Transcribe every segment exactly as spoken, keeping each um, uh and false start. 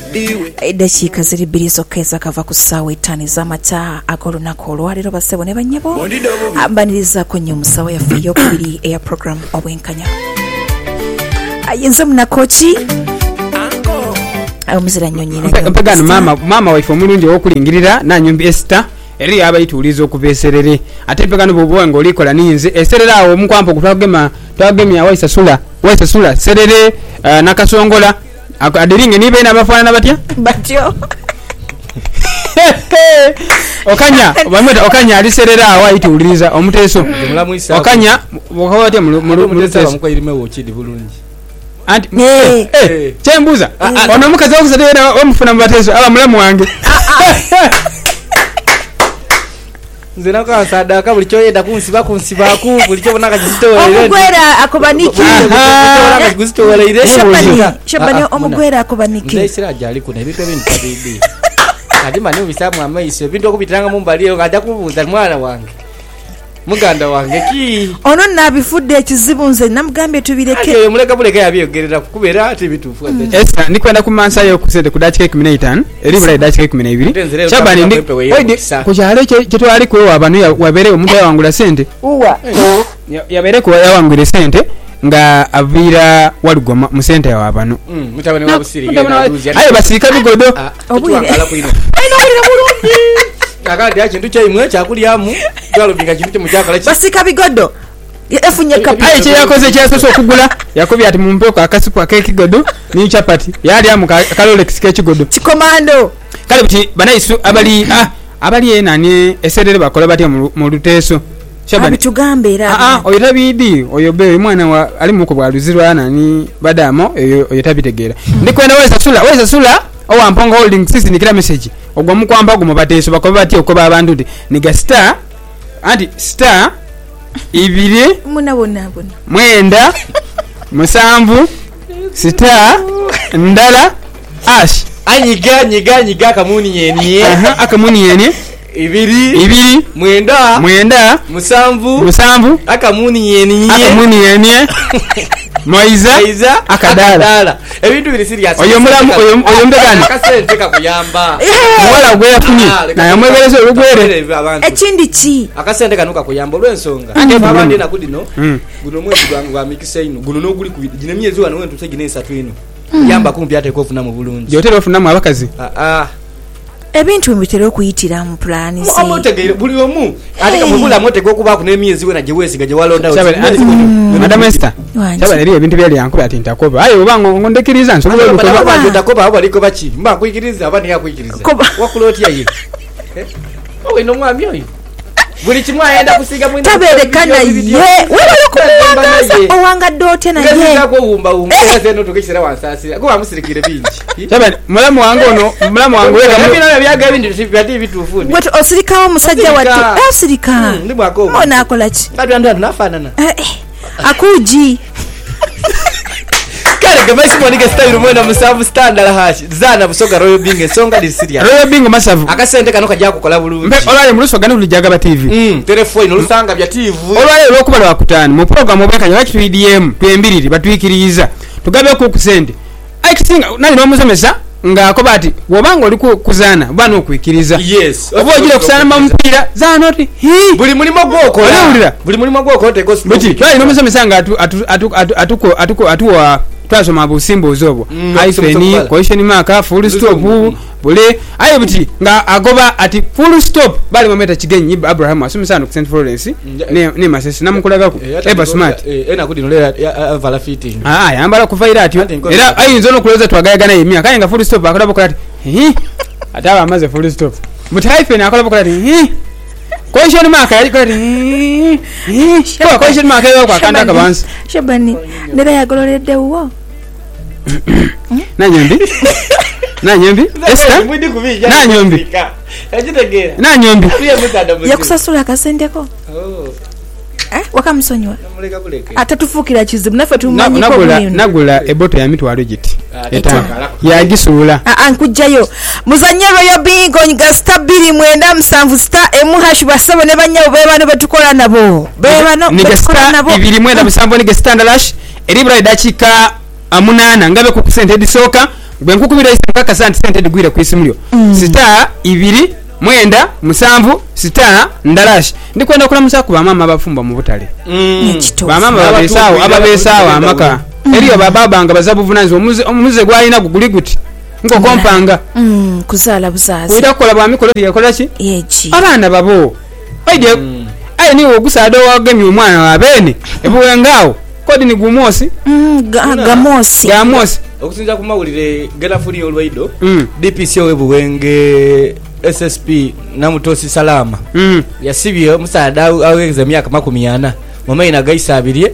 eddakiika ziri bbiri zokka ezakava ku ssaawa ettaano ez'amakya ag'olunaku olwaleero bassebo ne bannyabo ambanirizaako nnyo musawo yaffe ey'okubiri eya puroguramu obwenkanya ayinza omunakoki omuzira nnyo nnyina mama mama waife omulungi ow'okulingirira nanyumbi Esther eri abayituuliza okubeeserere ate mpegano bwobuwa ng'olikola ninze eserere awo omukwampa okutwagema twagemya waisasula waisasula serere uh, nakasongola adiringe nibe na bafaana batya batyo okanya bamweta okanya aliserera awo ayituuliza omuteso okanya bwakawatya mu muteso mukwirime wochidi bulungi anti eh eh chembuza ono mukazi okusadera omufuna mu bateso aba mulamu wange nzina kwa sadaka buli choyenda kunsiba kunsiba ku buli cyo bonaka kizitore omugwera akubaniki bonaka kizitore ile shabani shabani omugwera akubaniki ndayisira ajali kuna ebintu ebindi tabidi ati mani ubisamu amayiso ebintu okubitanga mu mbaliyo ngajja kubuza mwana wange muganda wange ki ono nabifudde ekizibu nze namugambye tubireke ate muleka buleka yabyogerera kukubera ati bitufu esa ndikwenda kumansa yo kusente kudachike kumi na ttaano eri bula dachike kumi na ibiri shabani ndi kuchale kitwali kwe abantu wabere omuntu yawangula sente uwa yabere ko yawangula sente nga avira walugoma mu sente yawa abantu mm mutabane wa busiri ayo basirika bigodo obwira kala kuino aino wira bulungi akandi akintu kyayimwe kyakulyamu twalubinga kintu ky'umujakala basika bigodo efunye kapi ayi kye yakoze kyasoso okugula yakubye ati mumpeko akasipu akekigodo ni chapati yali amu kalolex kekigodo kikomando kale buti banaisu abali ah abali enani eserere bakola batya mu luteso shabani tugambe era ah ah oyitabidi oyobe mwana wa ali muko bwa luzirwa nani badamo oyotabitegera ndikwenda wesa sula wesa sula owamponga holding sisi nikira message ogwa mukwamba gumo bateso bakoba batya okoba abantu ndi niga star anti star ibiri muna bona bona mwenda musanvu star ndala ash anyiga nyiga nyiga kamuni yeni aha akamuni yeni ibiri ibiri mwenda mwenda musanvu musanvu akamuni yeni akamuni yeni Moiza Moiza akadala ebintu biri serious oyo mulamu oyo oyo mbegani akasente kakuyamba wala gwe yafunye na yamwegereza olugwere ekindi ki akasente kanuka kuyamba olwensonga ate babandi na kudino guno mwezi gwangu wa mikisa ino guno no guli kujine myezi wano wentu segine esatu ino yamba kumpi ate kofuna mu bulungi yotero ofuna mu abakazi ah ah ebintu mbitero okuyitira mu plani se amotegere buli omu ate kamubula motego kuba ku nemyezi wena je wesiga je walonda Madam Esther cyaba eri ebintu byali yankuba ati ntakoba ayo bango ngondekiriza nsobola kukoba banje takoba abo liko bachi mba kuyikiriza abani yakuyikiriza wakuloti yayi owe no mwami oyo buli kimwe ayenda kusiga mu taberekana ye wewe kumwangaza owanga dote na ye ngeza ko umba umba zeno tukishira wansasi ko bamusirikire bingi cyaba mulamu wange ono mulamu wange wega mubino byaga bindi byati bitufuni wetu osirikawo musajja wattu osirika ndi mwako ona akola ki kati ndo nafanana akuji kale gamaisi mwanike style mwena musavu standard hashi zana busoga royal bing songa di serious royal bing masavu akasente kanoka jako kola bulungi mbe olale muluso gani ulijaga ba T V mm telefone olusanga bya T V olale lokubala wakutani mu program obekanya wa P D M twembiriri batwikiriza tugabe ku kusende akisinga nali no musomesa ngako bati wobanga oli kuzana bana okwikiriza yes obo ojira kusana mampira zana oti hi buli mulimo gwoko olawulira buli mulimo gwoko te gospel bati twali no musomesa nga atu atu atu atuko atuko atuwa twasoma busimbo zobo hyphen question mark full stop bule ayo biti nga agoba ati full stop bali mometa kigenyi Abraham asumisa no Saint Florence ne ne masesi namukulaga ku eba smart ena kudi nolera vala fitting ah yambala kuvaira atyo era ayinzo no kuloza twagayagana yemia kanye nga full stop akola bokola ati hi ataba amaze full stop but hyphen akola bokola ati hi question mark yali kola hi hi kwa question mark yayo kwa kanda kabansi shabani ndera yagololedde wo nanyombi nanyombi Esther nanyombi ejitegera nanyombi yakusasula akasendeko oh eh wakamusonywa namuleka buleke atatufukira kizibu nafe tumanyiko nagula nagula eboto ya mitwalo giti eta ya gisula a ankujjayo muzanyero yo bingo nga stabili mwenda musanvu star emu hash basabo ne banyawo bebano betukola nabo bebano betukola nabo ibiri mwenda musanvu ni standard lash eribra dakika amunana ngabe ku kusente edisoka gwe nkukubira isinkaka sente sente digwire ku isimu lyo star ibiri mwenda musanvu star ndalashi ndikwenda kulamusa ku bamama abafumba mu butale bamama babesawo ababesawo amaka eriyo bababa nga bazabuvunanzi omuze omuze gwalina guguli guti ngo kompanga mm kuzala buzazi wida kola bwa mikolo yakola ki yeji abana babo aide ayi ni ogusado wagemye omwana wa bene ebuwe ngao kodi ni gumosi mm gamosi gamosi okusinza ku mawulire gelafuni olwaido D P C webuwenge S S P namutosi salama mm yasibye musada aweza myaka makumi ana mamaina gaisa abirie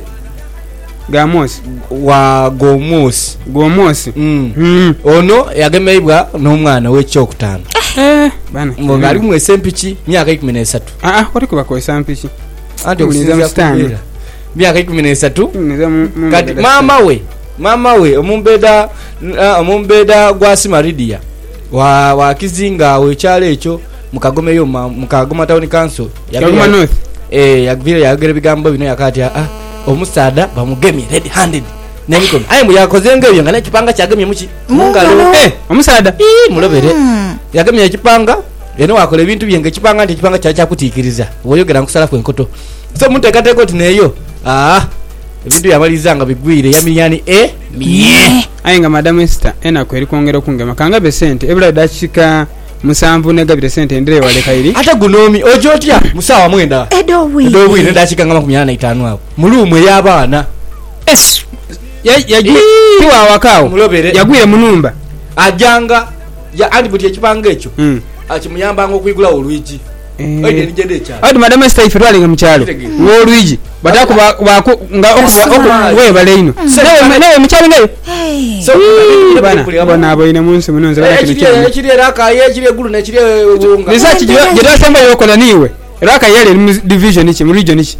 gamosi wa gomosi gomosi mm. mm. ono yagemeibwa n'omwana w'ekyokutaano eh bana ngo ali mu esempiki myaka ikumi na esatu ah ah koti kuba ko esempiki anti okusinza kubira myaka ikumi na esatu kati mama we mama we omumbeda omumbeda gwa Simaridia wa wa kizinga we kyale ekyo mukagome yo mukagoma town council yagoma north eh yagvira yagere bigambo bino yakati ah omusada bamugemye red handed nemikono ayi mu yakoze ngeyo ngana kipanga kyagemye muki mungalo eh omusada eh mulobere yagemye ekipanga eno wakole ebintu byenge kipanga nti kipanga kya kyakutikiriza woyogera nkusala ku enkoto so mutekateko tineyo ah ebintu yamalizanga bigwire ya milioni e miye ayinga madam Esther ena kweri kongera okungema kanga be sente ebula dachika musambu negabire sente ndire wale kairi ata gunomi ojotya musawa mwenda edowi edowi ndachika ngama kumyana itano hapo mulumwe yabana es ya ya tiwa wakao yagwire munumba ajanga ya andibuti ekipanga ekyo mm akimuyamba ngo kwigula olwiji oide nigende cyane adi madam Esther ifirwali ngamchalo ngo olwiji batako bako nga okuba we baleino nawe nawe mchalo ngayo so bana bana abo ine munsi munonze bana kintu ekiri raka yekiri gulu na ekiri bunga research gera samba yokola niwe raka yale division iki mu region iki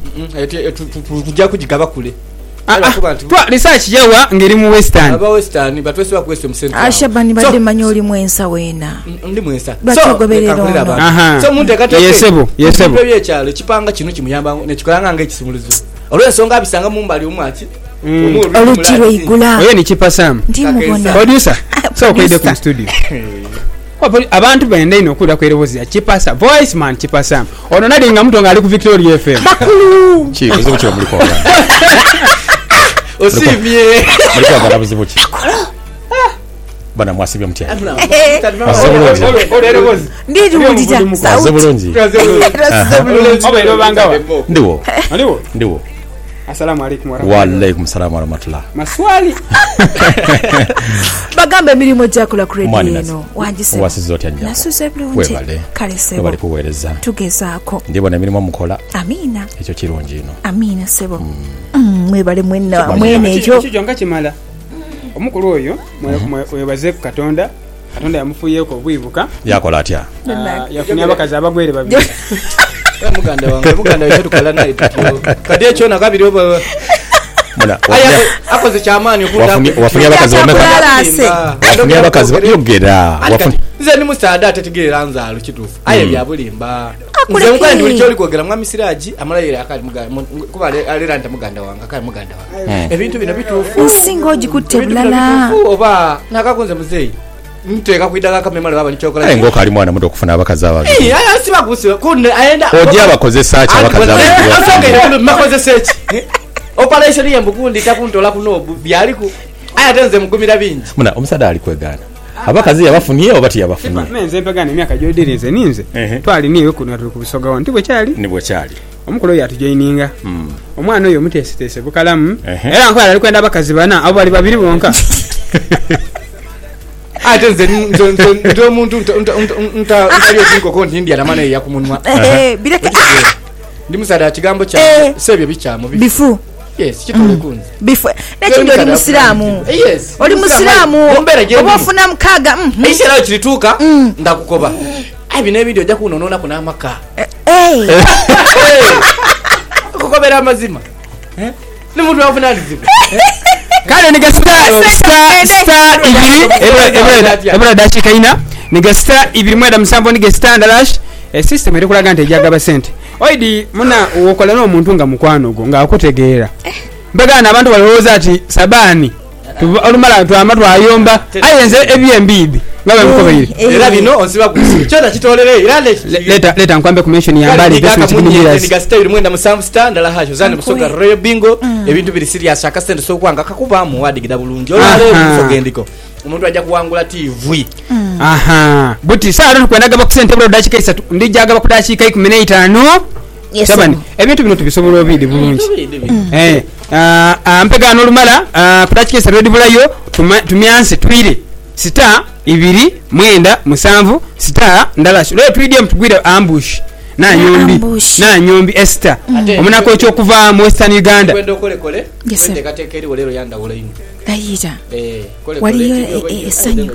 kujja kujigaba kule twa research yawa ngeri mu western aba western batwese ba kwese mu center ashabani bade manyoli mwensa wena ndi mwensa batogoberero so munde katete yesebo yesebo bye cyalo kipanga kinu kimuyamba ne kikolanga nga ekisimulizo olwensonga bisanga mu mbali omwaki olutiro igula oyo ni kipasamu ndi mubona producer so kwede ku studio abantu bende ino kuda kwerewozi ya chipasa voice man chipasa ono nali nga mtu ngali ku Victoria F M bakulu chi uzo kucho muri kwa osimye muri kwa bana buzibuki bana mwasibye mutya ndiri mujija azabulonji obayiro bangawa ndiwo ndiwo ndiwo assalamu alaykum wa rahmatullahi wa alaykum assalam wa rahmatullahi maswali bagambe milimo jakula credit eno wajise wasizoti anya nasuse bulungi kale sebo bali kuwereza tugezaako ndibona milimo mukola amina ekyo kirungi ino amina sebo mm mwebale mwenna mwene ekyo ekyo nga kimala omukulu oyo mwebaze ku Katonda Katonda yamufuyeko obwibuka yakola atya yafunya abakazi abagwere babiri muganda wange muganda wetu tukala naye tutyo kadye chona kabiri oba muna akoze chamani ukunda wafunya abakazi bameka wafunya abakazi yogera wafunya nze ni musada atetigera anzalo kitufu aye byabulimba nze mukandi uli cyoli kogera mwa misiraji amalayira akali muganda kuba aliranda muganda wange akali muganda wange ebintu bino bitufu nsingo ogikutte bulala oba nakakunze muzeyi mteka kuidaga kamemale baba nichokola ayi ngoka ali mwana muto kufuna abakazi abali eh aya siba kusiba kunde aenda oje abakoze search abakazi abali asonga ile makoze search operation yembukundi takuntola kunobu byaliku aya tenze mugumira bingi muna omusada ali kwegana abakazi yabafuniye obati yabafuniye menze mpagana emyaka jodirinze ninze twali niwe kuno tuli kubisoga won tibwe kyali nibwe kyali omukolo yatujoininga omwana oyo mutesitese bukalamu era nkwala ali kwenda abakazi bana abo bali babiri bonka ate nze ndo muntu nta ntalyo zinko konti India na maana ya kumunwa eh bireke ndi musada kigambo kya sebye bichamu bifu yes kitole kunze bifu nekindo oli musilamu yes oli musilamu obofuna mkaga ishera kirituka ndakukoba ai bine video ja kunonona kuna maka eh kukobera amazima eh ni muntu wafuna alizibu kale niga star star star ibiri ebra ebra dashika ina niga star ibiri mweda musambo niga star ndalash e system eri kulaga nti jaga basente oidi muna wokola no muntu nga mukwano go nga akutegeera mbega na abantu balowooza ati sabani olumala twama twayomba ayenze ebyembibi ngabe mukobere era bino onsiba kukyota kitolere irale leta leta nkwambe ku mention ya mbali investment communities ni gasita iri mwenda musambu star ndala hajo zani busoga royal bingo ebintu biri serious akasente so kwanga kakuba mu wadi gida bulungi olale busogendiko umuntu ajja kuwangula T V aha buti saa tukwendaga bakusente bro dachika isatu ndijaga bakudachika ikumi na itaano sabani ebintu bino tubisobola obidi bulungi eh ampega n'olumala kudachika isatu edi bulayo tumyanse twire sita ibiri mwenda musanvu sita ndalashi leo twidye mtugwira ambush na nyombi na nyombi Esther omunako ekyo kuva mu Western Uganda kwendo kole kole kwende katekeri olero yanda olaini ayita eh kole kole esanyo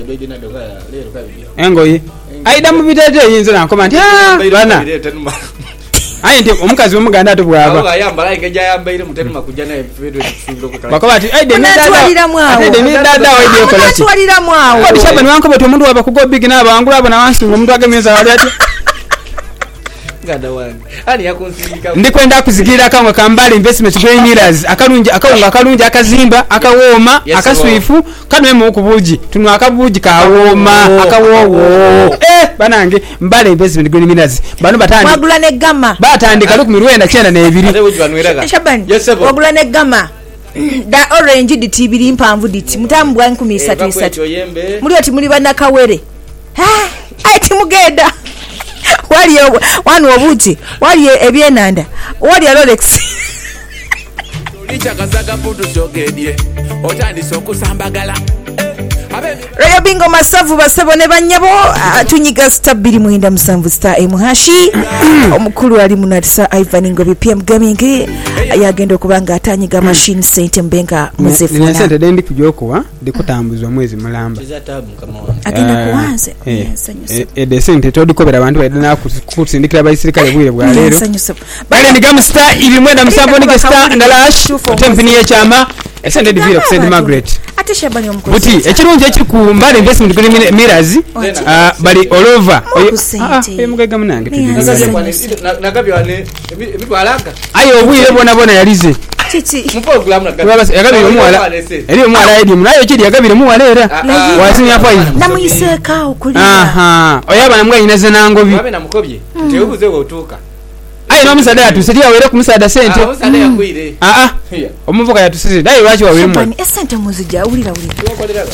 engoye aida mu bitete yinzo nakoma nti ah bana ayi nti omukazi omuganda atubwaba aba yambala ingeja yambaire mutenuma kujana ebifido ekifiro ko kala bakoba ati aide ni dada aide ni dada waidi okola ki twalira mwawo odi shabani wanko bati omuntu waba kugo big na bangula abo na wansi omuntu agemeza wali ati ngada wange ani yakonsindika ndikwenda kuzigirira kamwe kambali investment green millers akalunji akawunga akalunji akazimba akawoma akaswifu kanwe mu kubuji tunwa akabuji kawoma akawowo eh banange mbale investment green millers bano batandi wagula ne gama batandika luku mirwenda kyenda na ebiri ate buji banweraga shabani wagula ne gama da orange ditibiri mpamvu diti mutambwa nkumi isatu isatu muri ati muri bana kawere ha ati mugenda wali wanu obuti wali ebyenanda wali Rolex lichakazaga putu jogedye otandise okusambagala Royal Bingo masavu basebo ne banyabo tunyiga star biri muhinda musanvu star emuhashi omukulu ali munatisa Ivan Ngobi P M Gaming yagenda okubanga atanyiga machine sente mbenga muzefuna ne sente dendi kujokuwa ndikutambuzwa mwezi mulamba agenda kuwanze e de sente todikobera abantu badana kusindikira bayisirikale bwire bwa lero bale ndigamu star ibi mwenda musanvu ni star ndalash tempini ye chama esende divira ku Saint Margaret ate shabani omukozi buti ekirungi ekiri ku mbale investment green mirrors bali all over ah mugega munange nagabi wane ebitwalanga ayo obwire bona bona yalize chichi mu program nagabi yagabire muwala eri muwala edi munayo kiri yagabire muwala era wasinya five namuyiseka okulira aha oyabana mwa inaze nangobi babe namukobye tebuze wotuka ayi no musada yatusiri awere ku musada sente ah musada yakwire ah ah omuvuka yatusiri dai wachi wawere mwa esente muzija ulira ulira okoleraga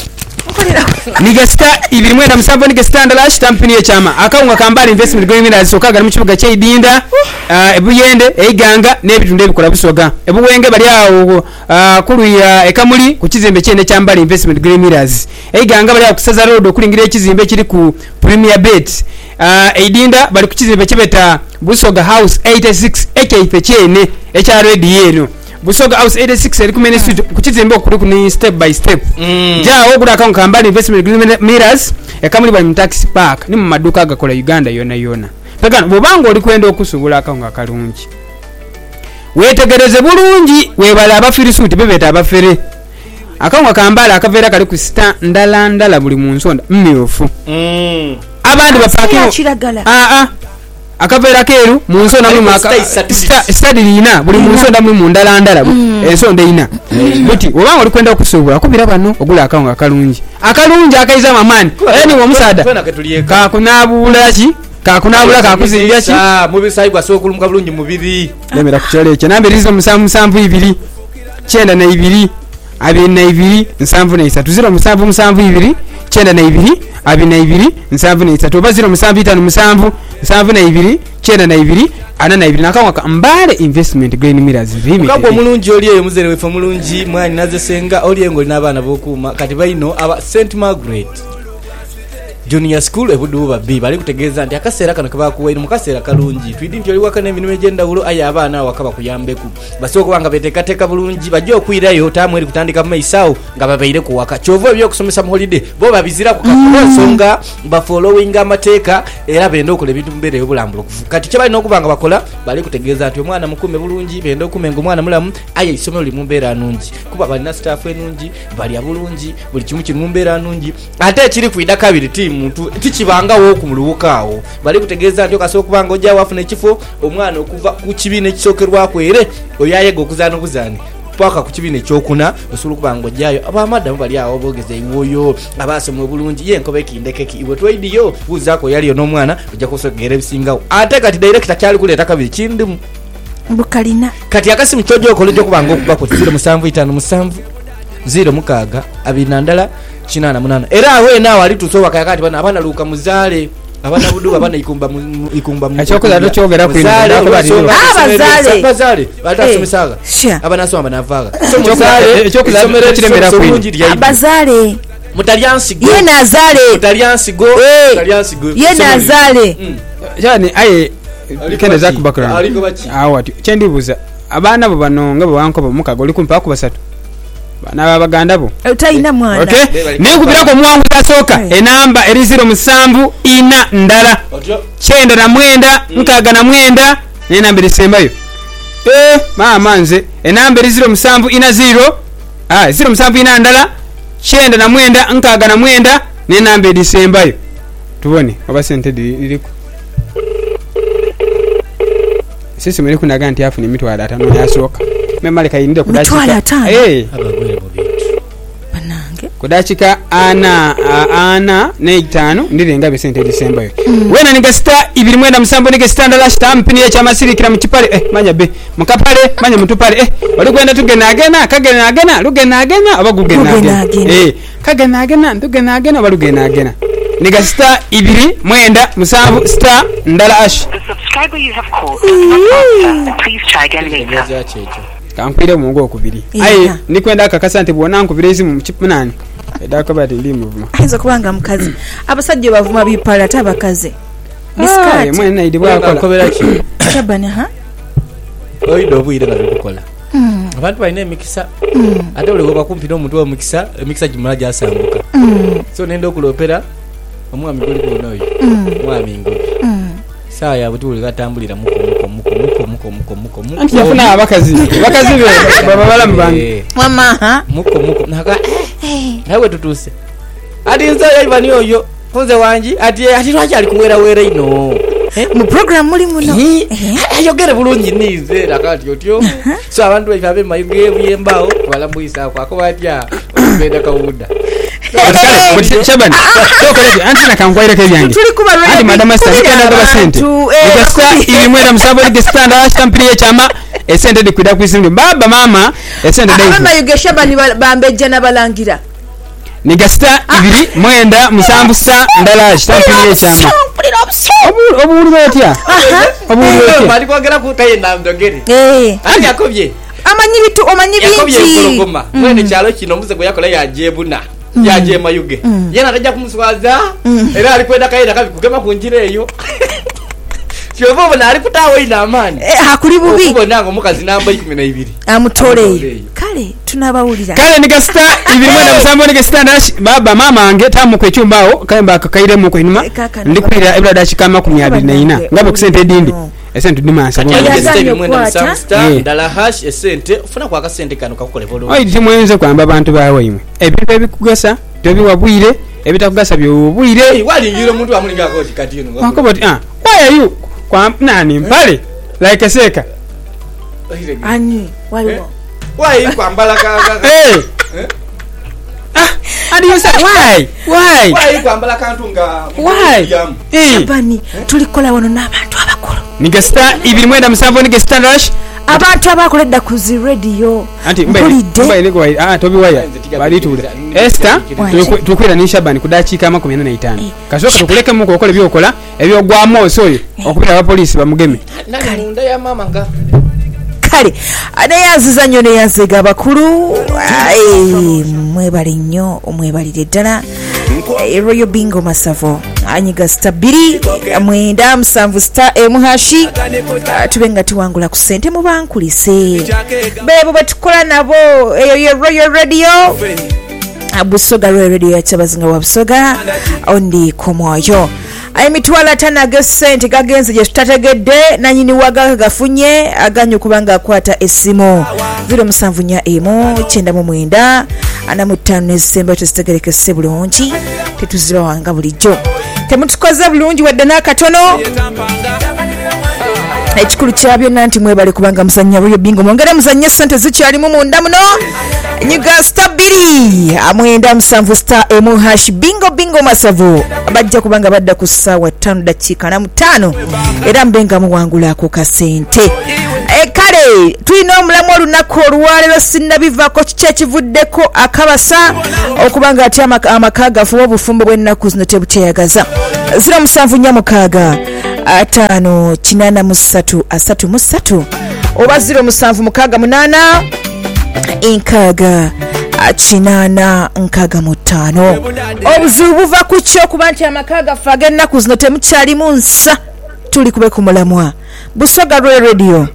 niga star ibiri mwenda musanvu niga star ndalash tampini ye chama akawunga kambali investment green millers sokaga mu kibuga kye Idinda ebuyende eiganga n'ebitunde ebikola busoga ebuwenge bali awo kuluya ekamuli ku kizimbe kyene kyambali investment green millers eiganga bali akusaza road okulingira ekizimbe kiri ku Premier Bet Idinda bali ku kizimbe kibeta Busoga House eighty-six ekaife kyene ekya ready yeno Busoga House eighty-six eri kumene street kukizimbe okuli kuni step by step jao ogula account kambali investment green millers ekamuli bali mu taxi park ni mu maduka agakola Uganda yona yona pekana bobango oli kwenda okusubula account akalungi wetegereze bulungi webala abafirisuti bebeta abafere account kambali akavera kali ku star ndala ndala buli munsonda mmyofu mm abandi bapakio ah ah akavera keru munsonda mu maka study lina buli munsonda mu mundala ndala ensonda ina buti obango oli kwenda okusubula kubira bano ogula account akalungi akalungi akaiza mamani eni wa musada ka kunabula ki kakunabula kakuzinja ki ah mubi saibwa so kulumka bulungi mubiri lemera kuchole kye nambe rizo musanvu musanvu ibiri kyenda na ibiri abiri na ibiri nsanvu na isatu zero musanvu musanvu ibiri kyenda na ibiri abiri na ibiri nsanvu na isatu oba zero musanvu itano musanvu nsanvu na ibiri kyenda na ibiri ana na ibiri nakawaka mbale investment green millers vimi kako mulungi oli eyo muzere wefa mulungi mwani naze senga oli engo n'abaana bokuma kati bayino aba Saint Margaret Junior School ebuduba B bali kutegeeza nti akaseera kano kabakuwa iri mukaseera kalungi twidi nti oli wakane ebintu egenda bulo aya abaana wakaba kuyambeku basoko banga beteka teka bulungi bajja okwirayo tamwe eri kutandika mu maisawo nga babeire ku waka chovo byo kusomesa mu holiday bo babizira ku kasonga ba following amateeka era bende okola ebintu mbere yobulambulo kati kye bali n'okubanga bakola bali kutegeeza nti omwana mukume bulungi bende okumenga omwana mulamu aya isomero limu mbeera nungi kuba bali na staff enungi bali abulungi buli kimu kimu mbeera nungi ate ekiri ku idaka abiri team muntu tikibanga wo kumulubukawo bali kutegeeza nti okaso kubanga ojja wafuna ekifo omwana okuva ku kibine kisokerwa kwere oyayega okuzana obuzani paka ku kibiina ekyokuna osobola okuba ng'ojjayo abamaddamu bali awo boogeza ewoyo abaasomwe bulungi ye enkoba ekindekeki iwe twaidiyo buuzaako yaliyo n'omwana ojja kusogera ebisingawo ate kati dairekita kyali kuleeta kabiri kindimu bukalina kati akasimu kyojja okola ojja okuba ng'okubako ziro musanvu itaano musanvu ziro mukaaga abiri na ndala kinaana munaana era awo enaawo alitusoba kaya kati bana abaana luuka muzaale abana budu abana ikumba ikumba mu achokoza ndo chogera ku abazale abazale batasomesanga abana soma banavaga so muzale chokoza kiremera ku abazale mutalyansigo ye nazale mutalyansigo mutalyansigo ye nazale yani aye kende za kubakira awo ati chendibuza abana bo bano ngabo wanko mukago likumpa ku basatu bana baganda bo utayina mwana okay nikubira ko mwangu tasoka enamba eri ziro musanvu ina ndala chenda na mwenda nkaga na mwenda nenamba lisembayo eh mama nze enamba eri ziro musanvu ina ziro ah ziro musanvu ina ndala chenda na mwenda nkaga na mwenda nenamba lisembayo tubone oba sente diriko sisi mwele kuna ganti afu ni mitwala atano yasoka memale kayinda kudachika eh abagwere mu bintu banange kudachika ana ana ne itano ndirenga besente December yo mm. wena ninga star ibiri mwenda musambo ninga standard lash tampini ya chama siri kira mukipale eh manya be mukapale manya mutupale eh wali kwenda tugena agena kagena agena lugena agena abagugena agena eh kagena agena tugena agena balugena agena ninga star ibiri mwenda musambo star ndala ash the subscriber you have called mm. please try again later kankwire mungo okubiri ayi nikwenda akakasa nti bwona nkubire izimu mukipunani edaka badi ndi muvuma aiza kubanga mukazi abasajja bavuma bipala tabakaze biskati mwena idi bwa kobera ki tabana ha oyido buyire na bikola abantu bayine mikisa ate ole goba kumpi no muntu wa mikisa mikisa jimala jasambuka so nendo kulopera omwami goli kunoyo mwami ngobi sawa ya butuli gatambulira muko muko muko muko muko muko muko muko anti yafuna abakazi bakazi be baba bala mbangi mama ha muko muko naka nawe tutuse ati nzo yabani oyo konze wanji ati ati lwaje ali kuwera wera ino mu program muri muno ayogere bulungi nize nakati otyo so abantu bayifabe mayuge buyembao balambuyisa kwako batya obenda kawuda Kale Shabani tokolete anti nakangwaira kebyange tuli kuba ready andi madam master nikenda kwa sente nikasta ili mwera msabo ni stand a stampie chama esente dikwida kwisindi baba mama esente dai mama yuge Shabani bambeje nabalangira nigasta ibiri mwenda musambu sta ndala stampie chama obu obu uri batya obu uri mali kwagera kutayenda ndogeri eh ani yakobye amanyibitu omanyibinti yakobye kologoma mwene cyalo kino muze goyakola yajebuna yaje mayuge yena atajja kumuswaza era alikwenda kaida kabikugema kunjira eyo Kyovo bana ali kutawo ina amani eh hakuli bubi kubona ngo mukazi namba ikumi na ibiri amutole kale tunabawulira kale nigasta ibiri mwenda musambo nigasta ndash baba mama ange tamu kwe chumbao kamba kakaire mu ko inuma ndikwira ebra dashi kama ku myabiri na ina ngabo kusente dindi esente dimansa ngo ibiri mwenda musambo star ndala hash esente ufuna kwa kasente kanu kakukole bolo oyi timwenze kwamba abantu bawe imwe ebintu ebikugasa tobi wabwire ebitakugasa byo bwire wali ngiro muntu amulinga koti katino ngakoboti ah why are you kwa nani mpale like seka ani waliwo why kwambala kaka eh ah and you say why why why kwambala kantunga why eh bani tulikola wano n'abantu abakulu nigasta ibiri mwenda musambo nigasta rush abantu abakoledda ku zi radio anti mbaye liko ah tobi waya bali tule Esther tukwira ni Shabani kudachika ama kumi na tano kasoka tukuleke muko okole byokola ebyo gwamo soyo okubira aba police bamugeme nani munda ya mama nga kale anayaziza nyo ne yazega bakulu ai mwebali nnyo omwebalire ddala Royal Bingo Masavo anyiga stabiri mwenda msanvu star emuhashi tubenga tuwangula ku sente mu bankulise bebo batukola nabo eyo ye Royal Radio abusoga Royal Radio ya Chabazinga wa Busoga ondi komoyo ayi mitwala tana ge sente gagenze je tutategedde nanyini waga gafunye aganyo kubanga akwata esimo zero musanvu nya emu kyenda mu mwenda ana mutano December tustegereke sebulungi tetuzira wanga bulijjo temutukoze bulungi wadde nakatono ekikulu kya byonna nti mwebale kubanga muzannya Royal Bingo mwongere muzannye ssente zikyalimu munda muno nyiga star bbiri amwenda musanvu star emu hash bingo bingo masavu bajja kubanga badda ku ssaawa ttaano dakiika na mutaano era mbenga muwangula ku kasente. E kale tulina omulamu olunaku olwaleero sinnabivaako kiki ekivuddeko akabasa okubanga ate amaka gafuba obufumbo bw'ennaku zino tebukyeyagaza. ziro musanvu nnya mukaaga ataano kinaana mu ssatu asatu mu ssatu oba ziro musanvu mukaaga munaana enkaaga kinaana nkaaga mu ttaano. obuzibu buva ku kyo okuba nti amaka gaffe ag'ennaku zino temukyalimu nsa tuli kube ku mulamwa Busoga Royal Radio.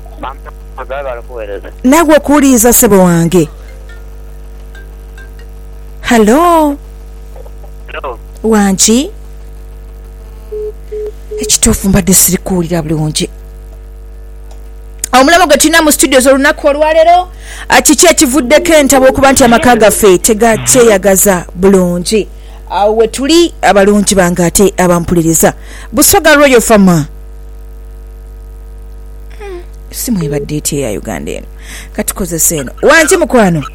Nagwe okuwuliriza ssebo wange. Hello wangi ekituufu mbadde sirikuwulira bulungi. Omulamu gwe tulina mu studio z'olunaku olwaleero kiki ekivuddeko entabo okuba nti amaka gaffe tegakyeyagaza bulungi. Awo we tuli abalungi bange ate abampuliriza. Busoga Royal Farmer simu ebadde eti eya Uganda eno katukozesa eno. Wangi mukwano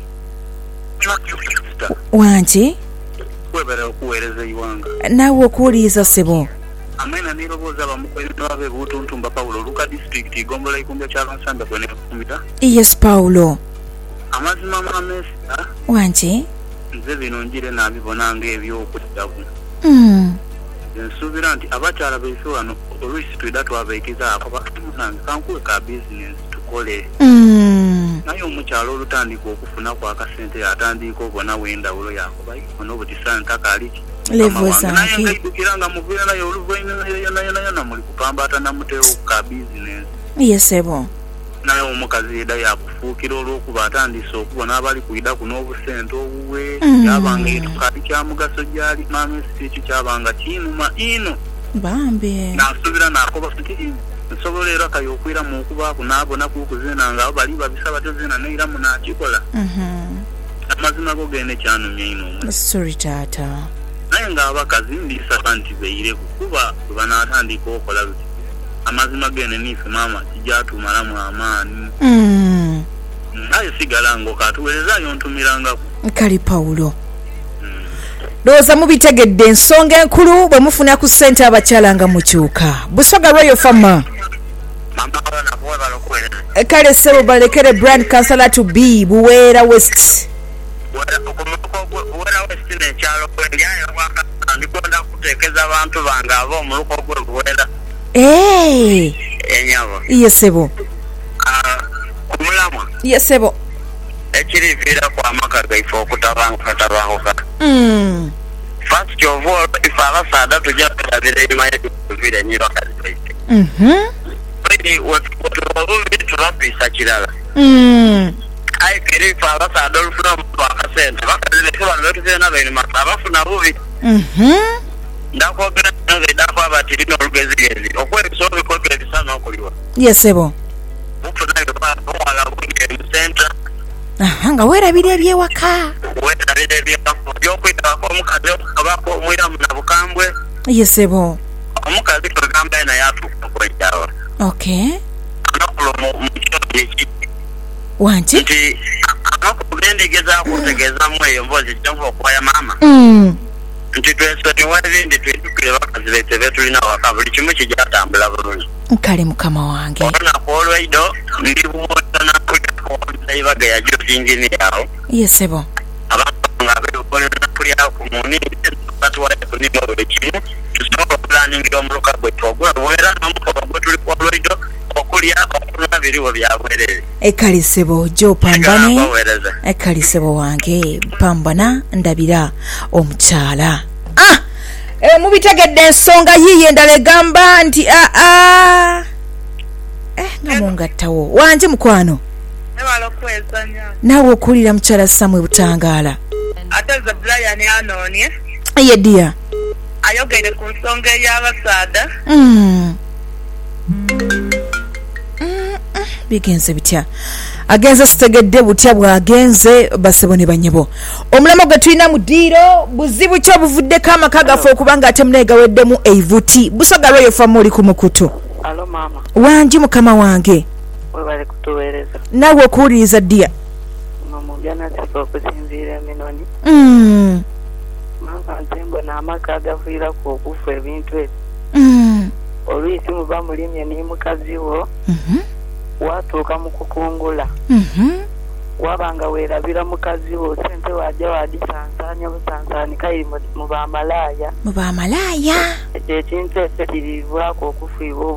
wangi webera okuweereza iwanga naawe okuwuliriza ssebo. amena niroboza bamukwera abe butuntumba Paulo Luka district Igombola ikumbya kyalo Nsanda kwene kumita. Yes Paulo. Amazima mamesa wangi nze bino njire nabibona ng'ebyokuddamu. Mm. Nsuubira nti abakyala baife wano oluusi twida twabayikiza ako batunange kankuwe ka bizinesi tukole. Mm. Naye omukyalo olutandika okufuna ku akasente atandika obona w'endawulo yakubayi onobutisana takaliki levo zange naye ngaidukira nga mubeera naye oluvannyuma yonayonayona muli kupambata namutera okuka bizinesi. yesebo naye omukazi eda yakufuukira olw'okuba atandise okubona abali kwida ku n'obusente obuwe yabanga etukali kya mugaso gyali mamesi ekyo kyabanga kinuma ino bambe nasuubira nakoba nti nsobola era kayokwira mu okubaako naabona kukuzeena nga bali babisaba tozeena neera munakikola. Amazima go gende kyanumya ino sorry taata naye ng'abakazi ndisaba nti beire kukuba banaatandika okola luti amazima gene nife maama kijatumalamu amaani. Mm. Aye sigala ng'okatuweerezayo ntumirangako kali Paulo. Ndowooza mubitegedde ensonga enkulu bwe mufuna ku ssente abakyala nga mukyuka. Busoga Royal Farmer. Kale ssebo balekere brand councillor to be Buweera West. Buweera West n'ekyalo kwendyayo bwaka ndikwenda kuteekeza abantu bange ab'omuluko gwe Buweera. Hey. Enyabo. Yesebo. Ah, kumulamwa. Yesebo. Ekiriviira ku amaka gaife okutabanga tabanguka. Mm. First of all, if abasaada tujja kulabira enyuma y'ebivira ennyo bakazi baife. Mhm. Bidi obubi tulapisa kirala. Mm. Aye kiri ife abasaada olufuna omuntu akasente bakazi baife bano betuzeena bainuma abafuna bubi. Mhm. Ndakwogera nze ndakwa bati lino olugezigezi okwebisoba bikoto ebisana okuliwa. Yesebo. Bufuna ebwala bunge mu center. Aha nga weerabira ebyewaka. Weerabira ebyewaka byokwitako omukazi okukabako omwiramu na bukambwe. Yesebo. Omukazi twegamba naye atuuka kwejjawa. Okay. Anakulo mu kyoto eki. Wanti? Nti anakulo gendegezaako okutegeezamu eyo mboozi kyenva okwaya maama. Mm. Nti twesonyiwa ebindi twejjukire bakazi baife betulina waka buli kimu kijatambula bulungi. Kale mukama wange. Olunaku olwaido ndi bubuuza nakulyaku omusaibaga yajozinjini yawo. Yesebo. Abantu nga bebukolera nakulyawo ku munini batuwaye kunima buli kimu tusobola okulaningira omuluka gwettu ogula Buweera n'omukolo gwe tuli ku olwaido okulya okulya biriwo byabwerere. Ekalisebo jo pambane. Ekalisebo wange pambana ndabira omukyala. Ah! E mubitegedde ensonga yiye endala egamba nti a a eh nga mungattawo wanje mukwano. Ebalo kwezanya. Nawe okulira mukyala Samwe Butangaala. Ate ze Brian anoonye. Ye dia. Ayogere ku nsonga ey'abasaada. Mm. Bigenze bitya agenze sitegedde butya bwagenze basebo ne banyebo omulamo gwe tulina mu ddiiro buzibu kyo buvuddeko amaka gaffe okubanga ate muneegaweddemu eivuti Busoga Royal Farmer oli ku mukutu. Alo mama. Wanji mukama wange. We bali kutuweereza. Nawe okuwuliriza ddia. Mama byana siko okusinziira eminoni. Mm. Mama ntembo n'amaka agaviira ku okufa ebintu ebyo. Mm. Oluyisi muba mulimye ni mukazi wo. Mhm. Watuuka mu kukungula. Mhm. Wabanga weerabira mukazi wo sente wajja wadisansanya busansani kayiri mu bamalaaya. Mu bamalaaya. Ekintu ekyo kirivaako okufiibwa